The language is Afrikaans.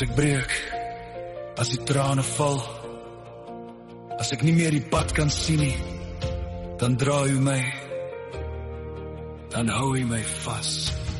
As ek breek, as die trane val, as ek nie meer die pad kan sien nie, dan draai hy my, dan hou hy my vas.